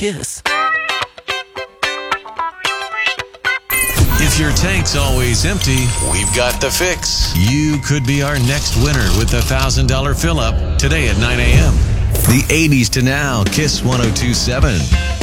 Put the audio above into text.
Kiss. If your tank's always empty, we've got the fix. You could be our next winner with the $1,000 fill-up today at 9 a.m. The 80s to now, Kiss 102.7.